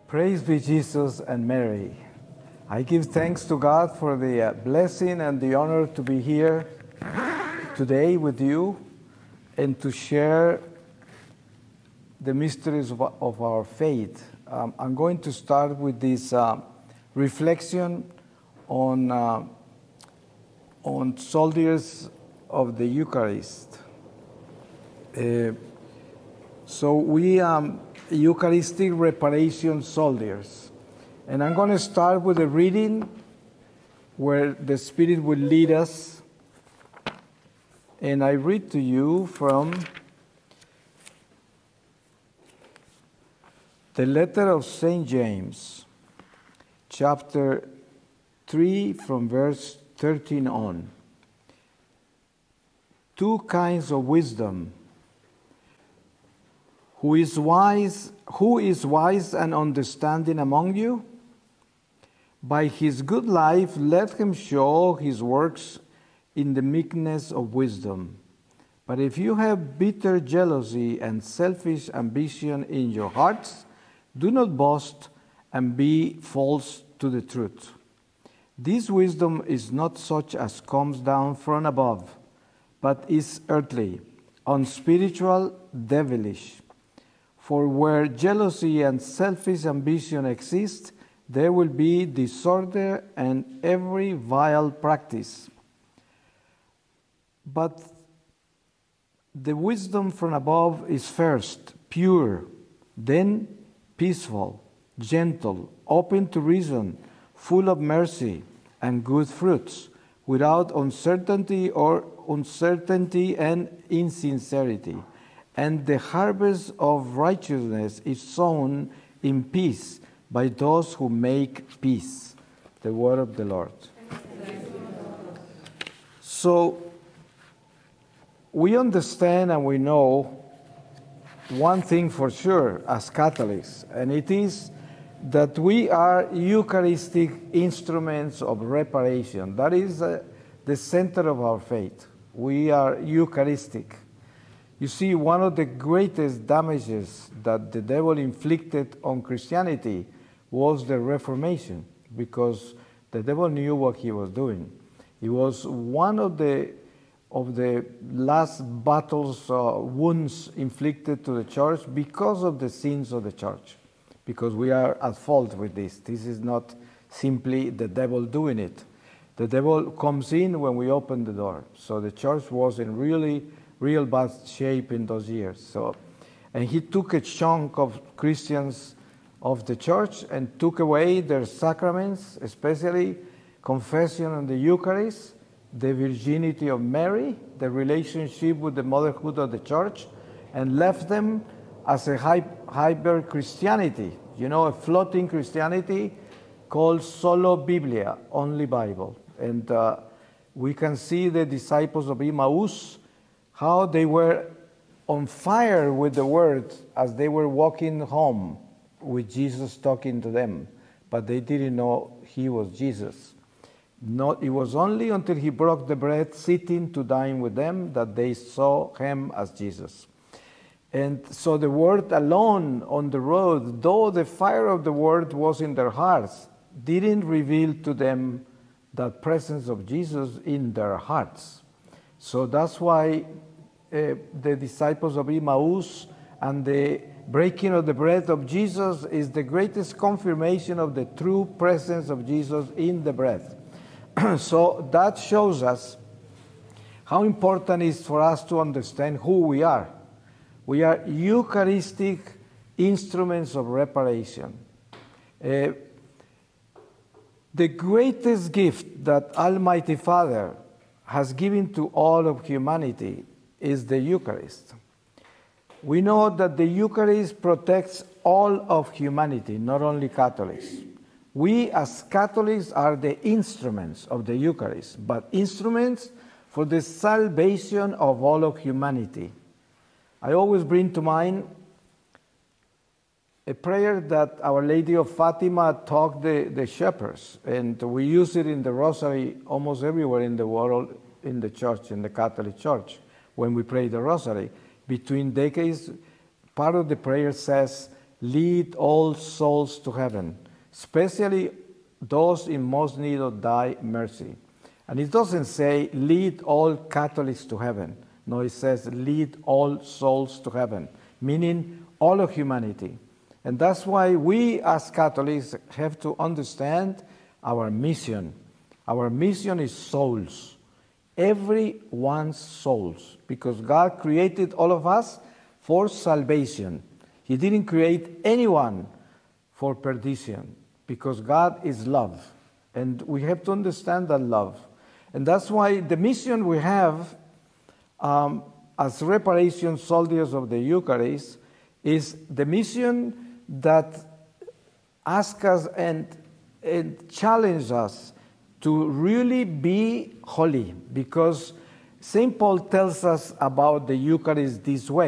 Praise be Jesus and Mary. I give thanks to God for the blessing and the honor to be here today with you and to share the mysteries of our faith. I'm going to start with this reflection on soldiers of the Eucharist. So we Eucharistic reparation soldiers. And I'm going to start with a reading where the Spirit will lead us. And I read to you from the letter of St. James, chapter 3, from verse 13 on. Two kinds of wisdom. Who is wise and understanding among you? By his good life, let him show his works in the meekness of wisdom. But if you have bitter jealousy and selfish ambition in your hearts, do not boast and be false to the truth. This wisdom is not such as comes down from above, but is earthly, unspiritual, devilish. For where jealousy and selfish ambition exist, there will be disorder and every vile practice. But the wisdom from above is first pure, then peaceful, gentle, open to reason, full of mercy and good fruits, without uncertainty and insincerity. And the harvest of righteousness is sown in peace by those who make peace. The word of the Lord. So, we understand and we know one thing for sure as Catholics, and it is that we are Eucharistic instruments of reparation. That is the center of our faith. We are Eucharistic. You see, one of the greatest damages that the devil inflicted on Christianity was the Reformation, because the devil knew what he was doing. It was one of the last battles, wounds inflicted to the church because of the sins of the church, because we are at fault with this. This is not simply the devil doing it. The devil comes in when we open the door. So the church was in real bad shape in those years. And he took a chunk of Christians of the church and took away their sacraments, especially confession and the Eucharist, the virginity of Mary, the relationship with the motherhood of the church, and left them as a hyper Christianity, a floating Christianity called solo Biblia, only Bible. And we can see the disciples of Emmaus, how they were on fire with the word as they were walking home with Jesus talking to them, but they didn't know he was Jesus. It was only until he broke the bread, sitting to dine with them, that they saw him as Jesus. And so the word alone on the road, though the fire of the word was in their hearts, didn't reveal to them that presence of Jesus in their hearts. So that's why the disciples of Emmaus and the breaking of the bread of Jesus is the greatest confirmation of the true presence of Jesus in the bread. So that shows us how important it is for us to understand who we are. We are Eucharistic instruments of reparation. The greatest gift that Almighty Father has given to all of humanity is the Eucharist. We know that the Eucharist protects all of humanity, not only Catholics. We as Catholics are the instruments of the Eucharist, but instruments for the salvation of all of humanity. I always bring to mind a prayer that Our Lady of Fatima taught the shepherds, and we use it in the Rosary almost everywhere in the world, in the church, in the Catholic Church, when we pray the Rosary. Between decades, part of the prayer says, lead all souls to heaven, especially those in most need of thy mercy. And it doesn't say lead all Catholics to heaven. No, it says lead all souls to heaven, meaning all of humanity. And that's why we as Catholics have to understand our mission. Our mission is souls, everyone's souls, because God created all of us for salvation. He didn't create anyone for perdition, because God is love. And we have to understand that love. And that's why the mission we have as reparation soldiers of the Eucharist is the mission that asks us and challenges us to really be holy, because St. Paul tells us about the Eucharist this way.